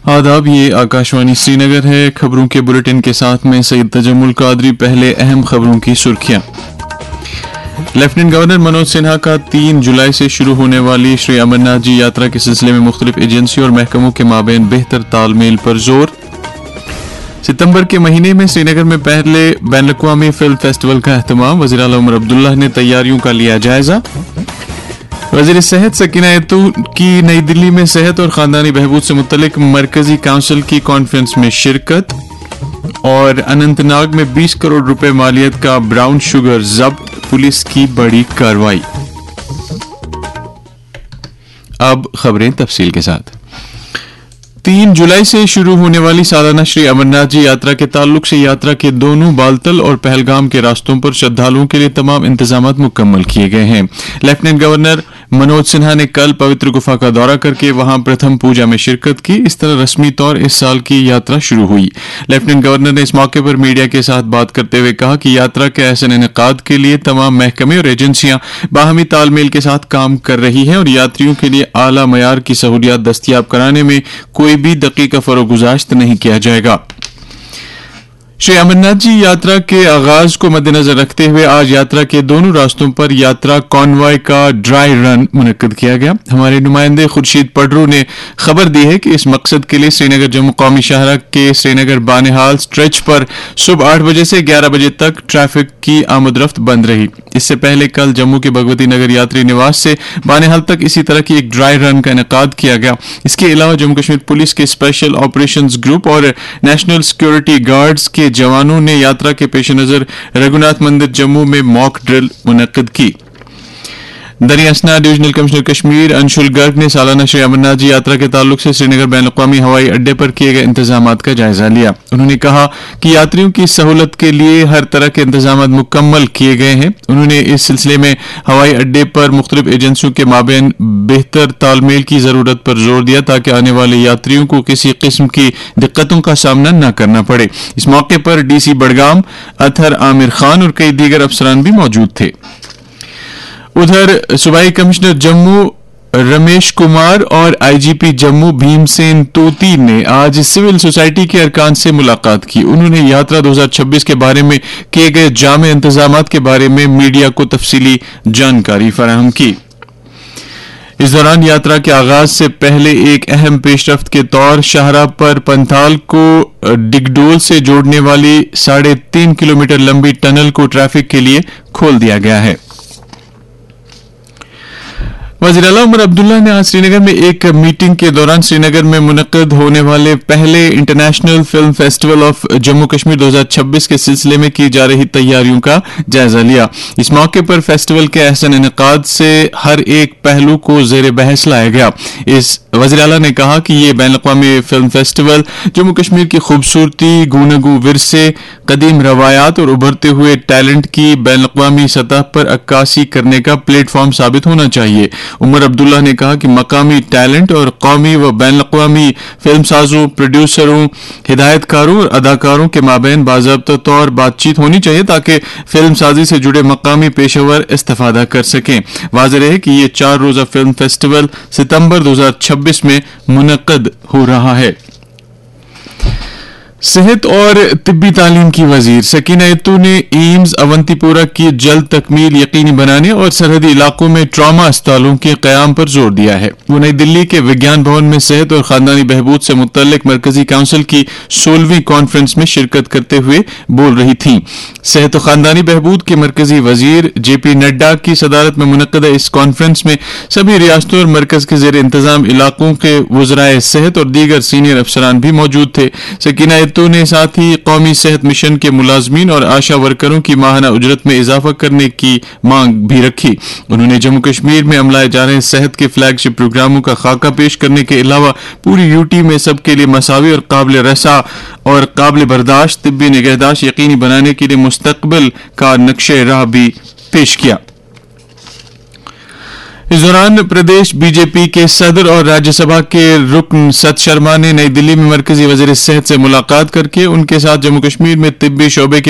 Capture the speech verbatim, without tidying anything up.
آداب، یہ آکاشوانی سری نگر ہے۔ خبروں کے بلیٹن کے ساتھ میں سید تجمل قادری۔ پہلے اہم خبروں کی سرخیاں۔ لیفٹیننٹ گورنر منوج سنہا کا تین جولائی سے شروع ہونے والی شری امرناتھ جی یاترا کے سلسلے میں مختلف ایجنسیوں اور محکموں کے مابین بہتر تال میل پر زور۔ ستمبر کے مہینے میں سری نگر میں پہلے بین الاقوامی فلم فیسٹیول کا اہتمام۔ وزیر اعلیٰ عمر عبداللہ نے تیاریوں کا لیا جائزہ۔ وزیر صحت سکینہ ایتو کی نئی دلی میں صحت اور خاندانی بہبود سے متعلق مرکزی کونسل کی کانفرنس میں شرکت۔ اور اننت ناگ میں بیس کروڑ روپے مالیت کا براؤن شوگر ضبط، پولیس کی بڑی کارروائی۔ اب خبریں تفصیل کے ساتھ۔ تین جولائی سے شروع ہونے والی سالانہ شری امرناتھ جی یاترا کے تعلق سے یاترا کے دونوں بالتل اور پہلگام کے راستوں پر شردھالوؤں کے لیے تمام انتظامات مکمل کیے گئے ہیں۔ لیفٹیننٹ گورنر منوج سنہا نے کل پوتر گفا کا دورہ کر کے وہاں پرتھم پوجا میں شرکت کی۔ اس طرح رسمی طور اس سال کی یاترا شروع ہوئی۔ لیفٹیننٹ گورنر نے اس موقع پر میڈیا کے ساتھ بات کرتے ہوئے کہا کہ یاترا کے احسن انعقاد کے لیے تمام محکمے اور ایجنسیاں باہمی تال میل کے ساتھ کام کر رہی ہیں اور یاتریوں کے لیے اعلیٰ معیار کی سہولیات دستیاب کرانے میں کوئی بھی دقیقہ فروغ گزاشت نہیں کیا جائے گا۔ شری امرناتھ جی یاترا کے آغاز کو مد نظر رکھتے ہوئے آج یاترا کے دونوں راستوں پر یاترا کانوائے کا ڈرائی رن منعقد کیا گیا۔ ہمارے نمائندے خورشید پڈرو نے خبر دی ہے کہ اس مقصد کے لیے سری نگر جموں قومی شاہراہ کے سری نگر بانہال اسٹریچ پر صبح آٹھ بجے سے گیارہ بجے تک ٹریفک کی آمد رفت بند رہی۔ اس سے پہلے کل جموں کے بھگوتی نگر یاتری نواس سے بانہال تک اسی طرح کی ایک ڈرائی رن کا انعقاد کیا گیا۔ اس کے علاوہ جموں کشمیر پولیس کے اسپیشل آپریشنز گروپ اور نیشنل سیکورٹی گارڈز کے جوانوں نے یاترا کے پیش نظر رگھوناتھ مندر جموں میں موک ڈرل منعقد کی۔ دریا اسنا ڈویژنل کمشنر کشمیر انشول گرگ نے سالانہ شری امرناتھ جی یاترا کے تعلق سے سری نگر بین الاقوامی ہوائی اڈے پر کیے گئے انتظامات کا جائزہ لیا۔ انہوں نے کہا کہ یاتریوں کی سہولت کے لیے ہر طرح کے انتظامات مکمل کیے گئے ہیں۔ انہوں نے اس سلسلے میں ہوائی اڈے پر مختلف ایجنسیوں کے مابین بہتر تال میل کی ضرورت پر زور دیا تاکہ آنے والے یاتریوں کو کسی قسم کی دقتوں کا سامنا نہ کرنا پڑے۔ اس موقع پر ڈی سی بڈگام اطہر عامر خان اور کئی دیگر افسران بھی موجود تھے۔ ادھر صوبائی کمشنر جموں رمیش کمار اور آئی جی پی جموں بھیم سین توتی نے آج سول سوسائٹی کے ارکان سے ملاقات کی۔ انہوں نے یاترا دو ہزار چھبیس کے بارے میں کیے گئے جامع انتظامات کے بارے میں میڈیا کو تفصیلی جانکاری فراہم کی۔ اس دوران یاترا کے آغاز سے پہلے ایک اہم پیش رفت کے طور شاہراہ پر پنتھال کو ڈگڈول سے جوڑنے والی ساڑھے تین کلومیٹر لمبی ٹنل کو ٹریفک کے لیے کھول دیا گیا ہے۔ وزیر اعلیٰ عمر عبداللہ نے آج سری نگر میں ایک میٹنگ کے دوران سری نگر میں منعقد ہونے والے پہلے international film festival of Jammu Kashmir دو ہزار چھبیس کے سلسلے میں کی جا رہی تیاریوں کا جائزہ لیا۔ اس موقع پر فیسٹیول کے احسن انعقاد سے ہر ایک پہلو کو زیر بحث لایا گیا۔ اس وزیر اعلیٰ نے کہا کہ یہ بین الاقوامی فلم فیسٹیول جموں کشمیر کی خوبصورتی، گوناگوں ورثے، قدیم روایات اور ابھرتے ہوئے ٹیلنٹ کی بین الاقوامی سطح پر عکاسی کرنے کا پلیٹ فارم ثابت ہونا چاہیے۔ عمر عبداللہ نے کہا کہ مقامی ٹیلنٹ اور قومی و بین الاقوامی فلم سازوں، پروڈیوسروں، ہدایت کاروں اور اداکاروں کے مابین باضابطہ طور بات چیت ہونی چاہیے تاکہ فلم سازی سے جڑے مقامی پیشہ ور استفادہ کر سکیں۔ واضح ہے کہ یہ چار روزہ فلم فیسٹیول ستمبر دو ہزار چھبیس میں منعقد ہو رہا ہے۔ صحت اور طبی تعلیم کی وزیر سکینہ ایتو نے ایمز اونتی پورہ کی جلد تکمیل یقینی بنانے اور سرحدی علاقوں میں ٹراما اسپتالوں کے قیام پر زور دیا ہے۔ وہ نئی دلی کے وگیان بھون میں صحت اور خاندانی بہبود سے متعلق مرکزی کونسل کی سولہویں کانفرنس میں شرکت کرتے ہوئے بول رہی تھیں۔ صحت و خاندانی بہبود کے مرکزی وزیر جے پی نڈا کی صدارت میں منعقدہ اس کانفرنس میں سبھی ریاستوں اور مرکز کے زیر انتظام علاقوں کے وزرائے صحت اور دیگر سینئر افسران بھی موجود تھے۔ سکینہ ایتو نے ساتھ ہی قومی صحت مشن کے ملازمین اور آشا ورکروں کی ماہانہ اجرت میں اضافہ کرنے کی مانگ بھی رکھی۔ انہوں نے جموں کشمیر میں عملائے جا رہے صحت کے فلیگ شپ پروگراموں کا خاکہ پیش کرنے کے علاوہ پوری یو ٹی میں سب کے لیے مساوی اور قابل رساں اور قابل برداشت طبی نگہداشت یقینی بنانے کے لیے مستقبل کا نقشہ راہ بھی پیش کیا۔ اس دوران پردیش بی جے پی کے صدر اور راجیہ سبھا کے رکن ست شرما نے نئی دلی میں مرکزی وزیر صحت سے ملاقات کر کے ان کے ساتھ جموں کشمیر میں طبی شعبے کے